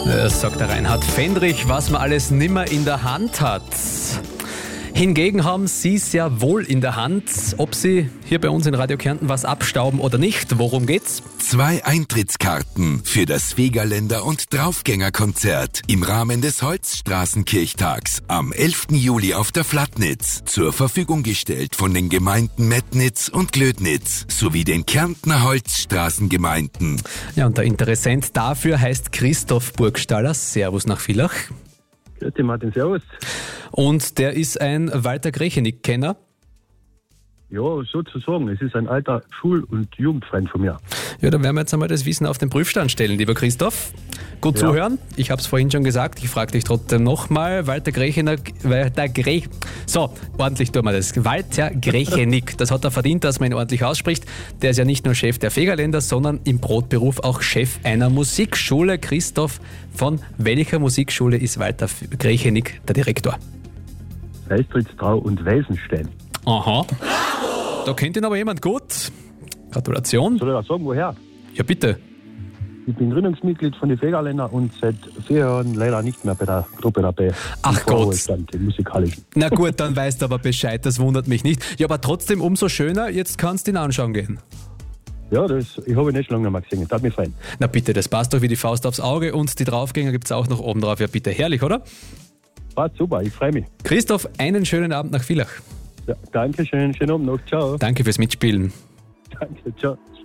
Das sagt der Reinhard Fendrich, was man alles nimmer in der Hand hat. Hingegen haben Sie es ja wohl in der Hand, ob Sie hier bei uns in Radio Kärnten was abstauben oder nicht. Worum geht's? 2 Eintrittskarten für das Fegerländer- und Draufgängerkonzert im Rahmen des Holzstraßenkirchtags am 11. Juli auf der Flatnitz. Zur Verfügung gestellt von den Gemeinden Metnitz und Glödnitz sowie den Kärntner Holzstraßengemeinden. Ja, und der Interessent dafür heißt Christoph Burgstaller. Servus nach Villach. Grüß Martin, servus. Und der ist ein Walter Grechenig-Kenner. Ja, sozusagen. Es ist ein alter Schul- und Jugendfreund von mir. Ja, dann werden wir jetzt einmal das Wissen auf den Prüfstand stellen, lieber Christoph. Gut zuhören. Ich habe es vorhin schon gesagt. Ich frage dich trotzdem nochmal. Walter Grechenig. So, ordentlich tun wir das. Walter Grechenig. Das hat er verdient, dass man ihn ordentlich ausspricht. Der ist ja nicht nur Chef der Fegerländer, sondern im Brotberuf auch Chef einer Musikschule. Christoph, von welcher Musikschule ist Walter Grechenig der Direktor? Weißtrittstrau und Weisenstein. Aha. Da kennt ihn aber jemand gut. Gratulation. Soll ich auch sagen, woher? Ja, bitte. Ich bin Gründungsmitglied von den Fegerländer und seit 4 Jahren leider nicht mehr bei der Gruppe dabei. Ach Gott. Im musikalischen. Na gut, dann weißt du aber Bescheid, das wundert mich nicht. Ja, aber trotzdem umso schöner, jetzt kannst du ihn anschauen gehen. Ja, ich habe ihn nicht schon lange mehr gesehen. Das hat mich freuen. Na bitte, das passt doch wie die Faust aufs Auge und die Draufgänger gibt es auch noch oben drauf. Ja bitte, herrlich, oder? Passt super, ich freue mich. Christoph, einen schönen Abend nach Villach. Ja, danke schön, schönen Abend noch. Ciao. Danke fürs Mitspielen. Danke, ciao.